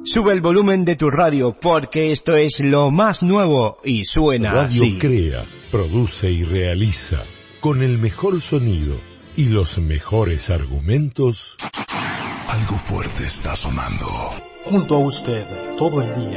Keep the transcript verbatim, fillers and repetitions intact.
Sube el volumen de tu radio porque esto es lo más nuevo y suena Radio así. Crea, produce y realiza con el mejor sonido y los mejores argumentos. Algo fuerte está sonando. Junto a usted todo el día.